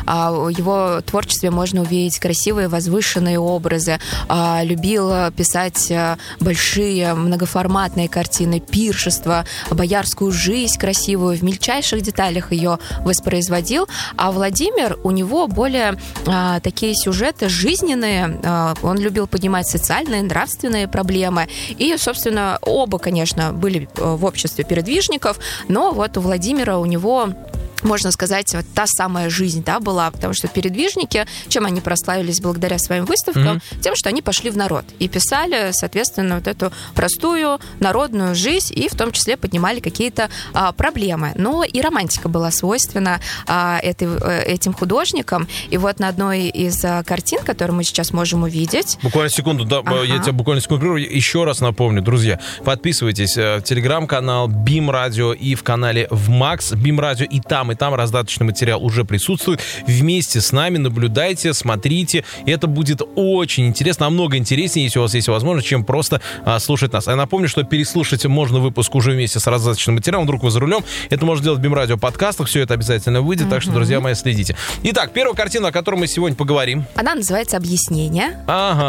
В его творчестве можно увидеть красивые возвышенные образы. Любил писать большие многоформатные картины, пиршества, боярскую жизнь красивую, в мельчайших деталях ее воспроизводил. А Владимир, у него более такие сюжеты жизненные. Он любил поднимать социальные, нравственные проблемы. И, собственно, оба, конечно, были в обществе передвижников, но вот у Владимира, у него, можно сказать, вот та самая жизнь, да, была, потому что передвижники, чем они прославились благодаря своим выставкам, тем, что они пошли в народ и писали, соответственно, вот эту простую народную жизнь, и в том числе поднимали какие-то проблемы. Но и романтика была свойственна этим художникам, и вот на одной из картин, которую мы сейчас можем увидеть... Буквально секунду, да, я тебя буквально секунду еще раз напомню, друзья, подписывайтесь в телеграм-канал BIM Radio и в канале VMAX BIM Radio, и там раздаточный материал уже присутствует. Вместе с нами наблюдайте, смотрите. Это будет очень интересно, намного интереснее, если у вас есть возможность, чем просто слушать нас. Я напомню, что переслушать можно выпуск уже вместе с раздаточным материалом. Вдруг вы за рулем. Это можно делать в BIM Radio подкастах. Все это обязательно выйдет. Так что, друзья мои, следите. Итак, первая картина, о которой мы сегодня поговорим. Она называется «Объяснение»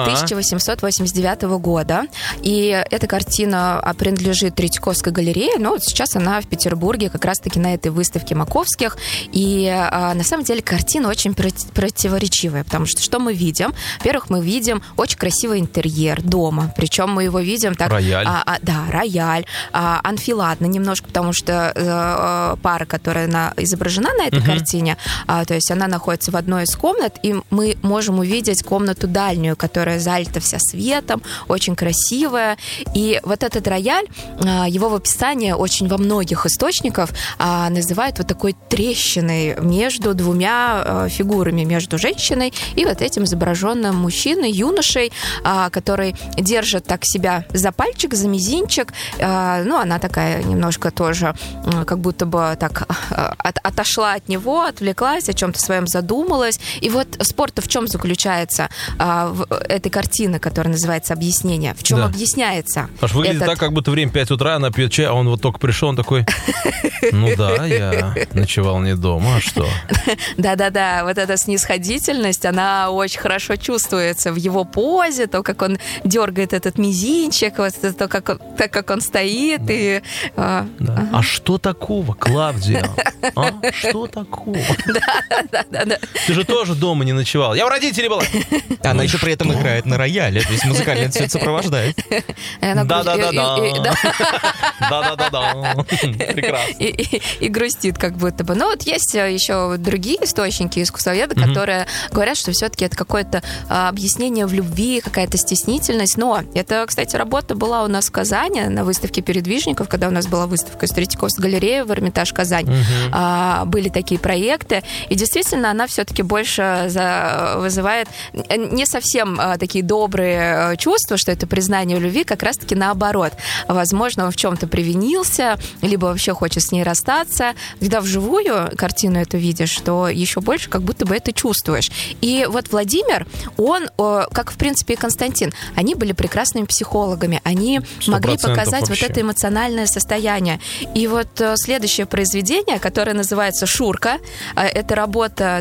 1889 года. И эта картина принадлежит Третьяковской галерее, но вот сейчас она в Петербурге, как раз-таки на этой выставке Маковских. И на самом деле картина очень противоречивая, потому что мы видим? Во-первых, мы видим очень красивый интерьер дома, причем мы его видим так... Рояль. Рояль, анфиладно немножко, потому что пара, которая изображена на этой картине, то есть она находится в одной из комнат, и мы можем увидеть комнату дальнюю, которая залита вся светом, очень красивая. И вот этот рояль, его в описании очень во многих источниках называют вот такой трещиной между двумя фигурами, между женщиной и вот этим изображенным мужчиной, юношей, который держит так себя за пальчик, за мизинчик. Она такая немножко тоже как будто бы так отошла от него, отвлеклась, о чем-то своем задумалась. И вот спор-то в чем заключается в этой картине, которая называется «Объяснение»? В чем объясняется? Аж выглядит так, как будто время 5 утра, она пьет чай, а он вот только пришел, он такой: ну да, я ночевал не дома, а что? Да-да-да, вот эта снисходительность, она очень хорошо чувствуется в его позе, то, как он дергает этот мизинчик, вот это, то, как он стоит. Да. И, А что такого, Клавдия? Что такого? Да. Ты же тоже дома не ночевал. Я у родителей была. Она еще при этом играет на рояле, то есть музыкально все это сопровождает. Да-да-да-да. Прекрасно. И грустит как будто бы. Но вот есть еще другие источники, искусствоведы, которые говорят, что все-таки это какое-то объяснение в любви, какая-то стеснительность. Но это, кстати, работа была у нас в Казани на выставке передвижников, когда у нас была выставка из Третьяковской галереи в Эрмитаж Казань. Были такие проекты. И действительно, она все-таки больше вызывает не совсем такие добрые чувства, что это признание любви, как раз-таки наоборот. Возможно, он в чем-то привинился, либо вообще хочет с ней расстаться. Когда вживую картину эту видишь, то еще больше как будто бы это чувствуешь. И вот Владимир, он, как в принципе и Константин, они были прекрасными психологами. Они могли показать вот это эмоциональное состояние. И вот следующее произведение, которое называется «Шурка», это работа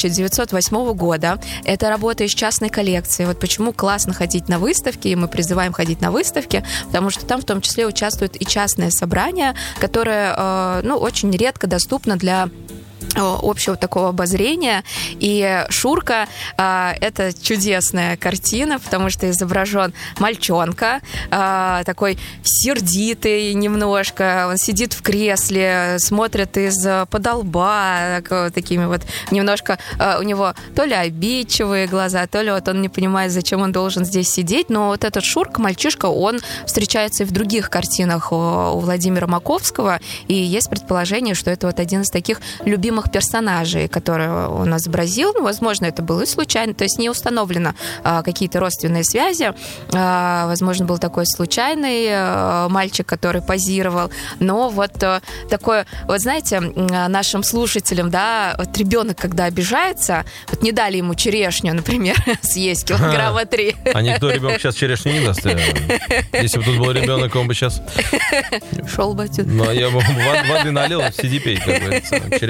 1908 года. Это работа из частной коллекции. Вот почему классно ходить на выставки, и мы призываем ходить на выставки, потому что там в том числе участвуют и частные собрания, которые, очень редко доступны для общего такого обозрения. И «Шурка» это чудесная картина, потому что изображен мальчонка, такой сердитый немножко, он сидит в кресле, смотрит из-под лба, такими вот немножко у него то ли обидчивые глаза, то ли вот он не понимает, зачем он должен здесь сидеть, но вот этот Шурка, мальчишка, он встречается и в других картинах у Владимира Маковского, и есть предположение, что это вот один из таких любимых персонажей, которые он изобразил. Возможно, это было и случайно, то есть не установлено какие-то родственные связи. Возможно, был такой случайный мальчик, который позировал. Но вот такое, вот знаете, нашим слушателям, да, вот ребенок, когда обижается, вот не дали ему черешню, например, съесть килограмма 3. А никто ребенку сейчас черешню не даст. Если бы тут был ребенок, он бы сейчас... Шел бы отсюда. Ну, я бы воды налил, сиди пей, как говорится. Черешни не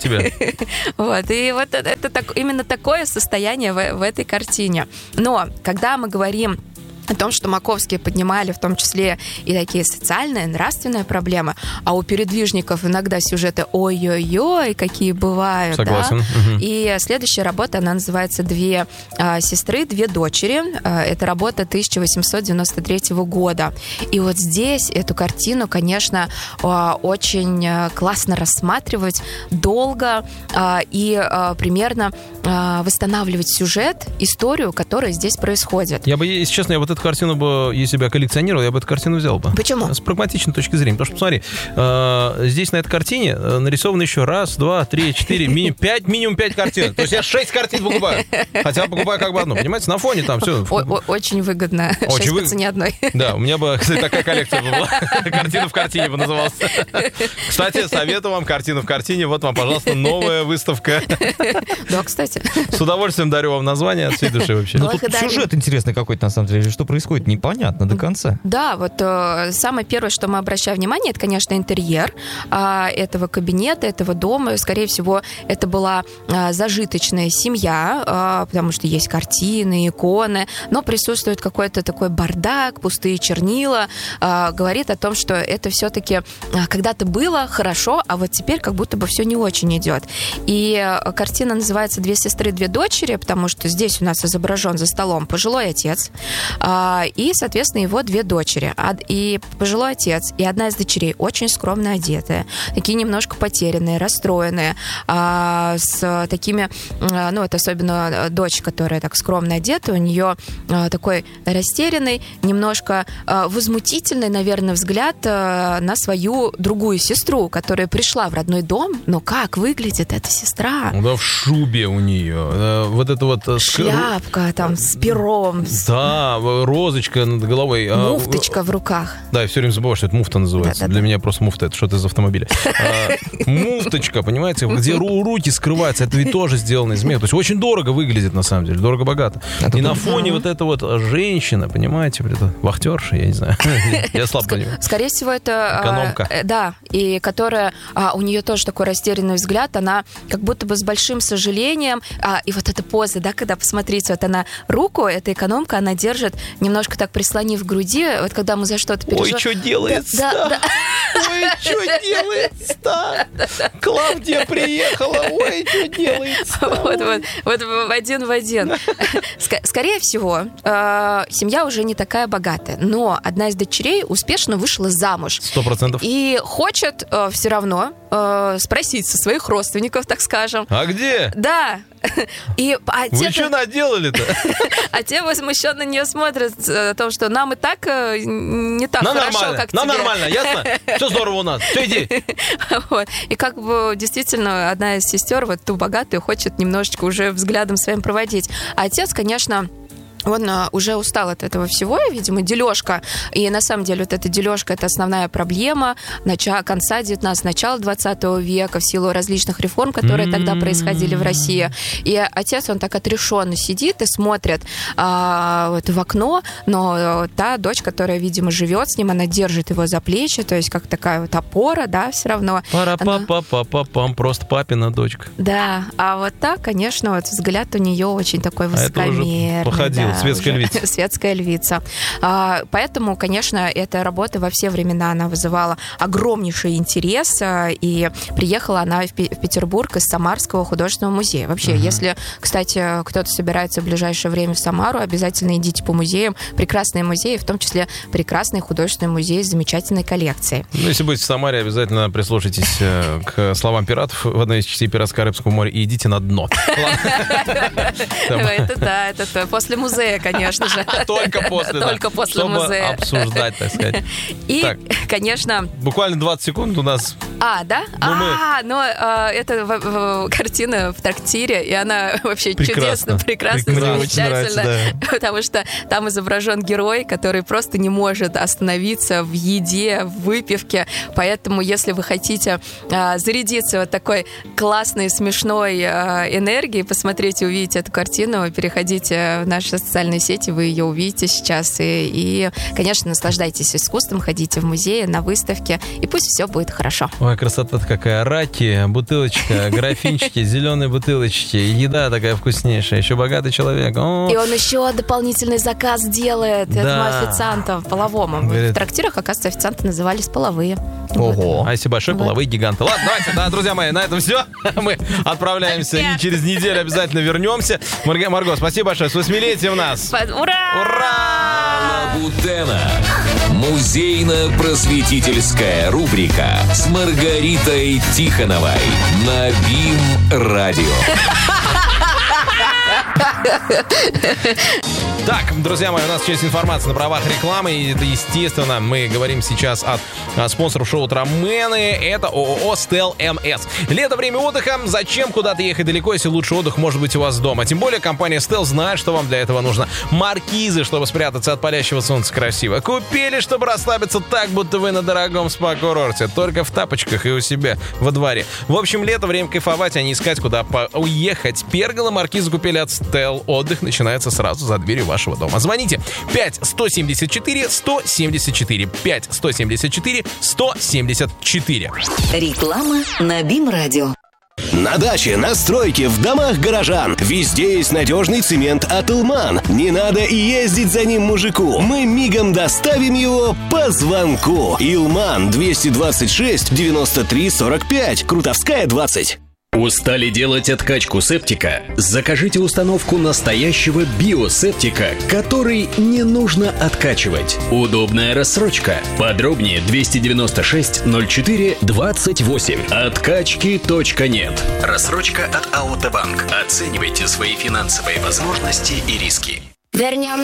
тебя. Вот, и вот это именно такое состояние в этой картине. Но когда мы говорим о том, что Маковские поднимали в том числе и такие социальные, нравственные проблемы, а у передвижников иногда сюжеты ой-ой-ой, какие бывают. Согласен. Да? И следующая работа, она называется «Две сестры, две дочери». Это работа 1893 года. И вот здесь эту картину, конечно, очень классно рассматривать, долго и примерно восстанавливать сюжет, историю, которая здесь происходит. Я бы, если честно, я вот эту картину бы, если бы я коллекционировал, я бы эту картину взял бы. Почему? С прагматичной точки зрения. Потому что, посмотри, здесь на этой картине нарисовано еще 1, 2, 3, 4, минимум 5 картин. То есть я 6 картин покупаю. Хотя покупаю как бы одну. Понимаете, на фоне там все. Очень выгодно. 6 по цене одной. Да, у меня бы, кстати, такая коллекция была. Картина в картине бы называлась. Кстати, советую вам картину в картине. Вот вам, пожалуйста, новая выставка. Да, кстати. С удовольствием дарю вам название от всей души вообще. Ну, тут сюжет интересный какой-то, на самом деле. Что происходит, непонятно до конца. Да, вот самое первое, что мы обращаем внимание, это, конечно, интерьер этого кабинета, этого дома. Скорее всего, это была зажиточная семья, потому что есть картины, иконы, но присутствует какой-то такой бардак, пустые чернила. Говорит о том, что это все-таки когда-то было хорошо, а вот теперь как будто бы все не очень идет. И картина называется «Две сестры, две дочери», потому что здесь у нас изображен за столом пожилой отец и, соответственно, его две дочери. И пожилой отец, и одна из дочерей очень скромно одетая, такие немножко потерянные, расстроенные, с такими, ну, это особенно дочь, которая так скромно одета, у нее такой растерянный, немножко возмутительный, наверное, взгляд на свою другую сестру, которая пришла в родной дом, но как выглядит эта сестра? Да, в шубе у нее. Вот это вот... Шляпка там с пером. Да, розочка над головой. Муфточка в руках. Да, я все время забываю, что это муфта называется. Да. Для меня просто муфта — это что-то из автомобиля. Муфточка, понимаете, где руки скрываются. Это ведь тоже сделано из меха. То есть очень дорого выглядит, на самом деле. Дорого-богато. И на фоне вот эта вот женщина, понимаете, вахтерша, я не знаю. Я слабо понимаю. Скорее всего, это... Экономка. Да, и которая... У нее тоже такой растерянный взгляд. Она как будто бы с большим сожалением. И вот эта поза, да, когда, посмотрите, вот она руку, эта экономка, она держит, немножко так прислонив к груди, вот когда мы за что-то переживаем... Ой, что делается? Да. Ой, что делается? Клавдия приехала, ой, что делается? Вот в один. Скорее всего, семья уже не такая богатая, но одна из дочерей успешно вышла замуж. 100%. И хочет все равно спросить со своих родственников, так скажем. А где? Да. Вы что наделали-то? А те возмущенно на нее смотрят о том, что нам и так не так хорошо, как тебе. Нам нормально, ясно? Все здорово у нас, все, иди. Вот. И как бы действительно одна из сестер, вот ту богатую, хочет немножечко уже взглядом своим проводить. А отец, конечно... Он уже устал от этого всего, видимо, дележка. И на самом деле вот эта дележка — это основная проблема конца 19-го, начала 20 века в силу различных реформ, которые тогда происходили в России. И отец, он так отрешенно сидит и смотрит вот в окно, но та дочь, которая, видимо, живет с ним, она держит его за плечи, то есть как такая вот опора, да, все равно. Пара-па-па-па-пам, просто папина дочка. Да, а вот так, конечно, вот взгляд у нее очень такой высокомерный. Походил. Светская львица. Светская львица. Поэтому, конечно, эта работа во все времена она вызывала огромнейший интерес, и приехала она в Петербург из Самарского художественного музея. Вообще, если, кстати, кто-то собирается в ближайшее время в Самару, обязательно идите по музеям. Прекрасные музеи, в том числе прекрасный художественный музей с замечательной коллекцией. Ну, если будете в Самаре, обязательно прислушайтесь к словам пиратов в одной из частей «Пиратско-Карибского моря» и идите на дно. Это да, это после музея, конечно же. Только после, да. Только после музея. Чтобы обсуждать, так сказать. И, конечно... Буквально 20 секунд у нас. Да? Это картина в трактире, и она вообще чудесно, прекрасно, замечательно. Потому что там изображен герой, который просто не может остановиться в еде, в выпивке. Поэтому, если вы хотите зарядиться вот такой классной, смешной энергией, посмотрите, увидите эту картину, переходите в наши социальные сети, вы ее увидите сейчас. И, конечно, наслаждайтесь искусством, ходите в музеи, на выставки, и пусть все будет хорошо. Ой, красота-то какая. Раки, бутылочка, графинчики, зеленые бутылочки. Еда такая вкуснейшая. Еще богатый человек. О. И он еще дополнительный заказ делает этому официанту половому. Говорит... В трактирах, оказывается, официанты назывались половые. Ого. А если большой, половые гиганты. Ладно, давайте, да, друзья мои, на этом все. Мы отправляемся и через неделю обязательно вернемся. Марго, спасибо большое. С 8-летием нас. Ура! Ура! Лабутена. Музейно-просветительская рубрика с Маргаритой Тихоновой на БИМ-радио. Так, друзья мои, у нас есть информация на правах рекламы. И это, естественно, мы говорим сейчас от спонсоров шоу «Утромены». Это ООО «Стел МС». Лето, время отдыха. Зачем куда-то ехать далеко, если лучший отдых может быть у вас дома? Тем более компания «Стел» знает, что вам для этого нужно. Маркизы, чтобы спрятаться от палящего солнца красиво. Купели, чтобы расслабиться так, будто вы на дорогом спа-курорте. Только в тапочках и у себя во дворе. В общем, лето, время кайфовать, а не искать, куда уехать. Пергола маркизы купили от «Стел». Отдых начинается сразу за дверью вашего дома. Звоните 5-174-174. 5-174-174. Реклама на БИМ-радио. На даче, на стройке, в домах горожан. Везде есть надежный цемент от «Илман». Не надо и ездить за ним мужику. Мы мигом доставим его по звонку. «Илман» 226 93 45. Крутовская, 20. Устали делать откачку септика? Закажите установку настоящего биосептика, который не нужно откачивать. Удобная рассрочка. Подробнее 296 04 28. Откачки.нет. Рассрочка от АО «Банк». Оценивайте свои финансовые возможности и риски. Вернем